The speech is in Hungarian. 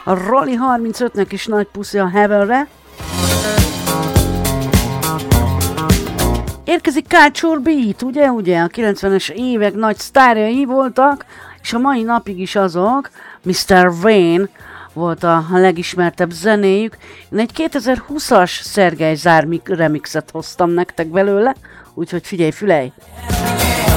A Rally 35-nek is nagy puszi a Heavenre. Érkezik Culture Beat, ugye? A 90-es évek nagy sztárjai voltak, és a mai napig is azok. Mr. Wayne volt a legismertebb zenéjük. Én egy 2020-as Szergej Zár remixet hoztam nektek belőle, úgyhogy figyelj, fülej!